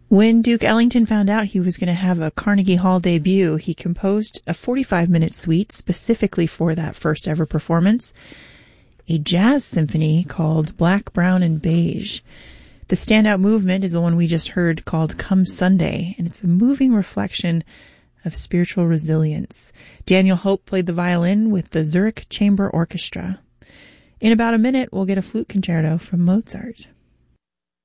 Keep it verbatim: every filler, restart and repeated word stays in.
When Duke Ellington found out he was going to have a Carnegie Hall debut, he composed a forty-five minute suite specifically for that first ever performance, a jazz symphony called Black, Brown, and Beige. The standout movement is the one we just heard called Come Sunday, and it's a moving reflection of spiritual resilience. Daniel Hope played the violin with the Zurich Chamber Orchestra. In about a minute, we'll get a flute concerto from Mozart.